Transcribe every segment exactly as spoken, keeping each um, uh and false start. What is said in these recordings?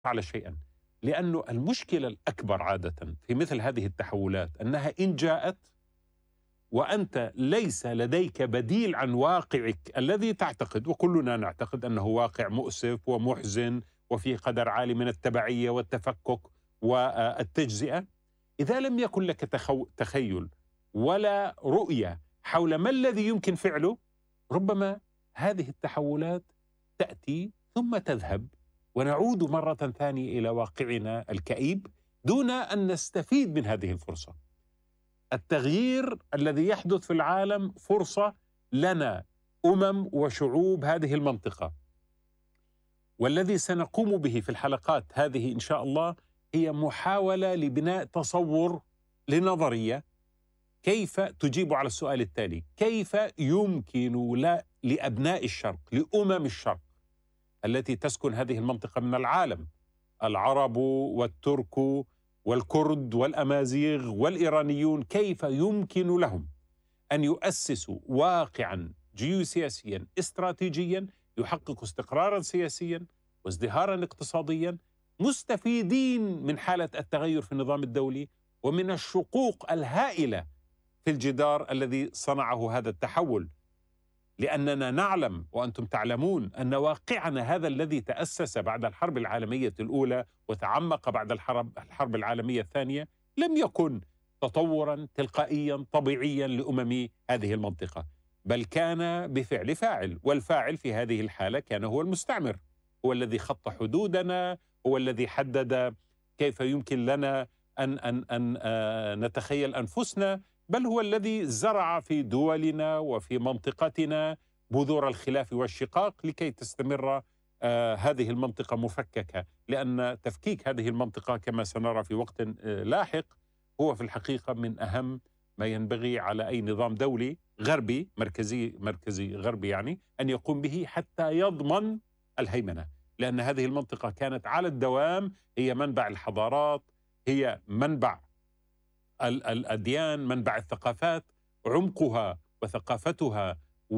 فعل شيئا، لأن المشكلة الأكبر عادة في مثل هذه التحولات أنها إن جاءت وأنت ليس لديك بديل عن واقعك الذي تعتقد، وكلنا نعتقد أنه واقع مؤسف ومحزن وفيه قدر عالي من التبعية والتفكك والتجزئة، إذا لم يكن لك تخو... تخيل ولا رؤية حول ما الذي يمكن فعله، ربما هذه التحولات تأتي ثم تذهب ونعود مرة ثانية إلى واقعنا الكئيب دون أن نستفيد من هذه الفرصة. التغيير الذي يحدث في العالم فرصة لنا أمم وشعوب هذه المنطقة، والذي سنقوم به في الحلقات هذه إن شاء الله هي محاولة لبناء تصور لنظرية كيف تجيب على السؤال التالي: كيف يمكن لا لأبناء الشرق، لأمم الشرق التي تسكن هذه المنطقة من العالم، العرب والترك والكرد والأمازيغ والإيرانيون، كيف يمكن لهم أن يؤسسوا واقعا جيوسياسيا استراتيجيا يحقق استقرارا سياسيا وازدهارا اقتصاديا، مستفيدين من حالة التغير في النظام الدولي ومن الشقوق الهائلة في الجدار الذي صنعه هذا التحول. لأننا نعلم وأنتم تعلمون أن واقعنا هذا الذي تأسس بعد الحرب العالمية الأولى وتعمق بعد الحرب, الحرب العالمية الثانية لم يكن تطورا تلقائيا طبيعيا لأمم هذه المنطقة، بل كان بفعل فاعل، والفاعل في هذه الحالة كان هو المستعمر، هو الذي خط حدودنا، هو الذي حدد كيف يمكن لنا أن, أن, أن آه نتخيل أنفسنا، بل هو الذي زرع في دولنا وفي منطقتنا بذور الخلاف والشقاق لكي تستمر آه هذه المنطقة مفككة. لأن تفكيك هذه المنطقة كما سنرى في وقت آه لاحق هو في الحقيقة من أهم ما ينبغي على أي نظام دولي غربي مركزي مركزي غربي يعني أن يقوم به حتى يضمن الهيمنة، لأن هذه المنطقة كانت على الدوام هي منبع الحضارات، هي منبع الأديان، منبع الثقافات، عمقها وثقافتها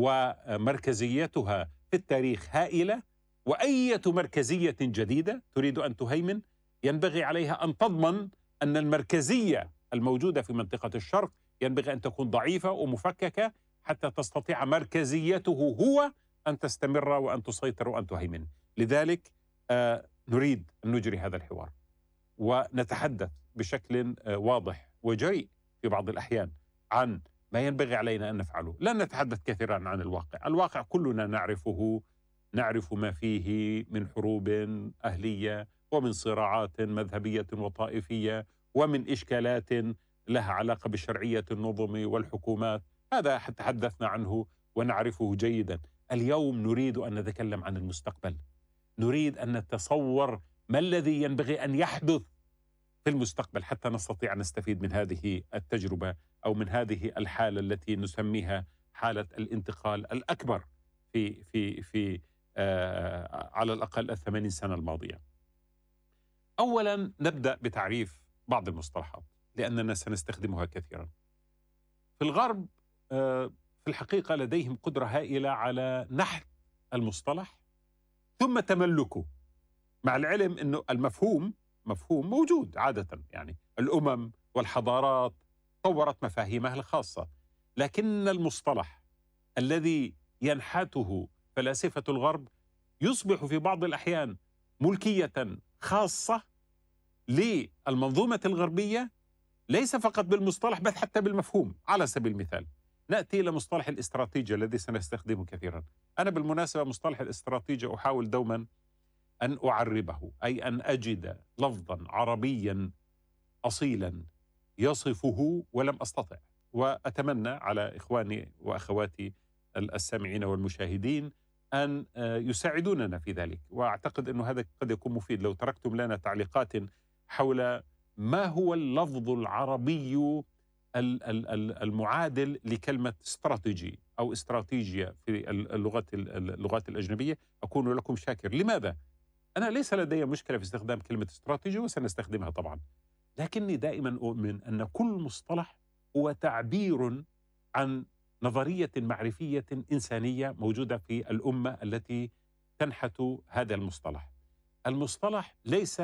ومركزيتها في التاريخ هائلة، وأية مركزية جديدة تريد أن تهيمن ينبغي عليها أن تضمن أن المركزية الموجودة في منطقة الشرق ينبغي أن تكون ضعيفة ومفككة حتى تستطيع مركزيته هو أن تستمر وأن تسيطر وأن تهيمن. لذلك آه نريد أن نجري هذا الحوار ونتحدث بشكل آه واضح وجريء في بعض الأحيان عن ما ينبغي علينا أن نفعله. لا نتحدث كثيرا عن الواقع، الواقع كلنا نعرفه، نعرف ما فيه من حروب أهلية ومن صراعات مذهبية وطائفية ومن إشكالات لها علاقة بشرعية النظم والحكومات، هذا تحدثنا عنه ونعرفه جيدا. اليوم نريد أن نتكلم عن المستقبل، نريد أن نتصور ما الذي ينبغي أن يحدث في المستقبل حتى نستطيع أن نستفيد من هذه التجربة أو من هذه الحالة التي نسميها حالة الانتقال الأكبر في في في آه على الأقل الثمانين سنة الماضية. أولا نبدأ بتعريف بعض المصطلحات لأننا سنستخدمها كثيرا. في الغرب آه في الحقيقة لديهم قدرة هائلة على نحت المصطلح ثم تملكه، مع العلم أنه المفهوم مفهوم موجود عادة، يعني الأمم والحضارات طورت مفاهيمها الخاصة، لكن المصطلح الذي ينحته فلاسفة الغرب يصبح في بعض الأحيان ملكية خاصة للمنظومة الغربية، ليس فقط بالمصطلح بل حتى بالمفهوم. على سبيل المثال نأتي إلى مصطلح الاستراتيجية الذي سنستخدمه كثيرا. أنا بالمناسبة مصطلح الاستراتيجية أحاول دوما أن أعربه، أي أن أجد لفظا عربيا أصيلا يصفه ولم أستطع، وأتمنى على إخواني وأخواتي السامعين والمشاهدين أن يساعدوننا في ذلك، وأعتقد أن هذا قد يكون مفيد لو تركتم لنا تعليقات حول ما هو اللفظ العربي المعادل لكلمة استراتيجي أو استراتيجية في اللغات اللغات الأجنبية. أكون لكم شاكر. لماذا؟ أنا ليس لدي مشكلة في استخدام كلمة استراتيجي وسنستخدمها طبعا، لكني دائما أؤمن أن كل مصطلح هو تعبير عن نظرية معرفية إنسانية موجودة في الأمة التي تنحت هذا المصطلح. المصطلح ليس